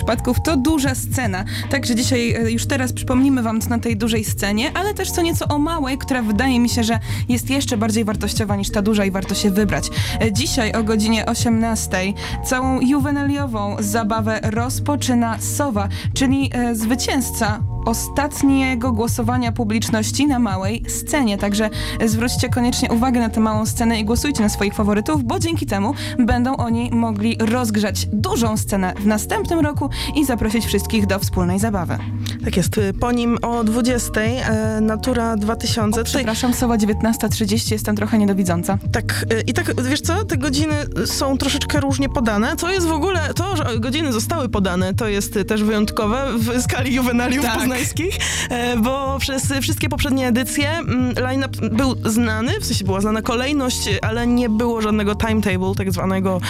przypadków to duża scena. Także dzisiaj już teraz przypomnimy wam co na tej dużej scenie, ale też co nieco o małej, która wydaje mi się, że jest jeszcze bardziej wartościowa niż ta duża i warto się wybrać. Dzisiaj o godzinie 18:00 całą juwenaliową zabawę rozpoczyna Sowa, czyli zwycięzca ostatniego głosowania publiczności na małej scenie. Także zwróćcie koniecznie uwagę na tę małą scenę i głosujcie na swoich faworytów, bo dzięki temu będą oni mogli rozgrzać dużą scenę w następnym roku i zaprosić wszystkich do wspólnej zabawy. Tak jest. Po nim o 20:00 Natura 2000. Przepraszam, Sowa 19:30, jestem trochę niedowidząca. Tak, i tak, wiesz co, te godziny są troszeczkę różnie podane, co jest w ogóle, to, że godziny zostały podane, to jest też wyjątkowe w skali juwenaliów poznańskich, bo przez wszystkie poprzednie edycje line-up był znany, w sensie była znana kolejność, ale nie było żadnego timetable, tak zwanego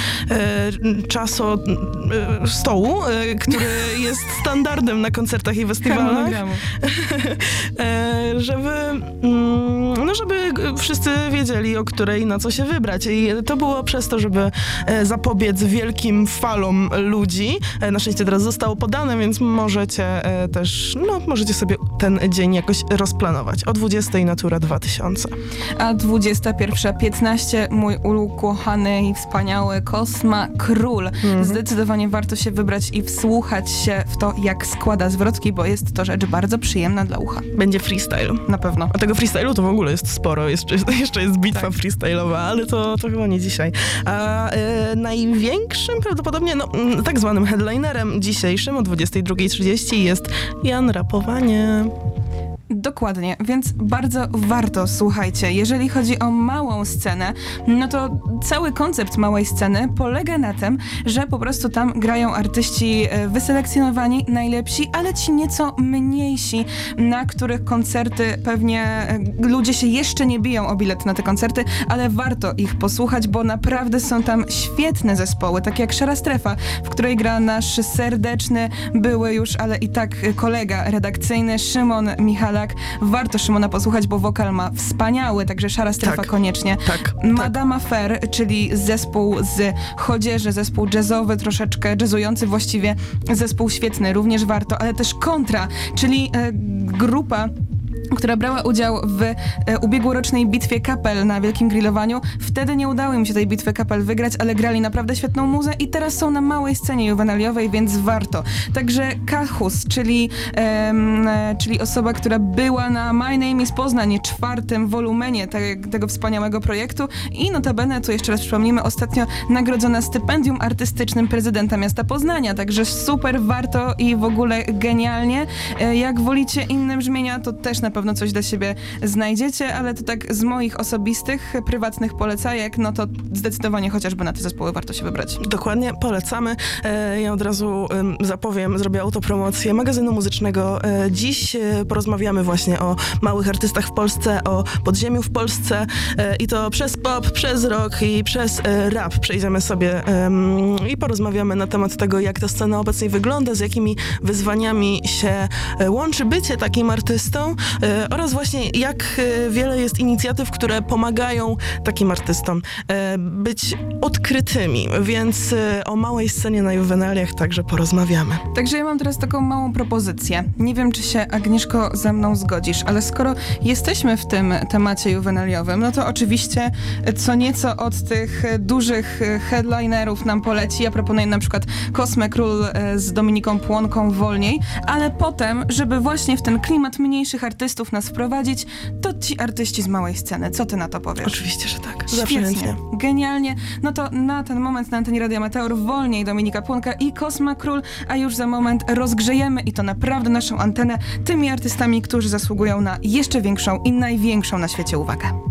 stołu, który jest standardem na koncertach i festiwalach, żeby wszyscy wiedzieli, o której na co się wybrać. I to było przez to, żeby zapobiec wielkim falom ludzi. Na szczęście teraz zostało podane, więc możecie też, możecie sobie ten dzień jakoś rozplanować. O 20:00 Natura 2000. A 21:15 mój ukochany i wspaniały Kosma Król. Zdecydowanie warto się wybrać i wsłuchać się w to, jak składa zwrotki, bo jest to rzecz bardzo przyjemna dla ucha. Będzie freestyle. Na pewno. A tego freestylu to w ogóle jest sporo. Jeszcze jest bitwa freestyle'owa, ale to chyba nie dzisiaj. A największym prawdopodobnie, tak zwanym headlinerem dzisiejszym o 22:30 jest Jan Rapowanie. Dokładnie, więc bardzo warto, słuchajcie, jeżeli chodzi o małą scenę, to cały koncept małej sceny polega na tym, że po prostu tam grają artyści wyselekcjonowani, najlepsi, ale ci nieco mniejsi, na których koncerty pewnie ludzie się jeszcze nie biją o bilet na te koncerty, ale warto ich posłuchać, bo naprawdę są tam świetne zespoły, takie jak Szara Strefa, w której gra nasz serdeczny, były już, ale i tak kolega redakcyjny Szymon Michalak. Warto Szymona posłuchać, bo wokal ma wspaniały, także Szara Strefa koniecznie. Madama Fair, czyli zespół z Chodzieży, zespół jazzowy, troszeczkę jazzujący właściwie, zespół świetny, również warto, ale też Kontra, czyli grupa, która brała udział w ubiegłorocznej bitwie kapel na Wielkim Grillowaniu. Wtedy nie udało im się tej bitwy kapel wygrać, ale grali naprawdę świetną muzę i teraz są na małej scenie juwenaliowej, więc warto. Także Kachus, czyli osoba, która była na My Name is Poznań, 4. wolumenie tego wspaniałego projektu i notabene, tu jeszcze raz przypomnimy, ostatnio nagrodzona stypendium artystycznym prezydenta miasta Poznania, także super, warto i w ogóle genialnie. Jak wolicie inne brzmienia, to też na pewno coś dla siebie znajdziecie, ale to tak z moich osobistych, prywatnych polecajek, to zdecydowanie chociażby na te zespoły warto się wybrać. Dokładnie, polecamy. Ja od razu zapowiem, zrobię autopromocję magazynu muzycznego. Dziś porozmawiamy właśnie o małych artystach w Polsce, o podziemiu w Polsce i to przez pop, przez rock i przez rap przejdziemy sobie i porozmawiamy na temat tego, jak ta scena obecnie wygląda, z jakimi wyzwaniami się łączy bycie takim artystą, oraz właśnie jak wiele jest inicjatyw, które pomagają takim artystom być odkrytymi, więc o małej scenie na juwenaliach także porozmawiamy. Także ja mam teraz taką małą propozycję. Nie wiem, czy się, Agnieszko, ze mną zgodzisz, ale skoro jesteśmy w tym temacie juwenaliowym, to oczywiście co nieco od tych dużych headlinerów nam poleci. Ja proponuję na przykład Kosmę Król z Dominiką Płonką Wolniej, ale potem, żeby właśnie w ten klimat mniejszych artystów nas wprowadzić, to ci artyści z małej sceny. Co ty na to powiesz? Oczywiście, że tak. Świetnie, genialnie. To na ten moment na antenie Radia Meteor Wolniej Dominika Płonka i Kosma Król, a już za moment rozgrzejemy i to naprawdę naszą antenę tymi artystami, którzy zasługują na jeszcze większą i największą na świecie uwagę.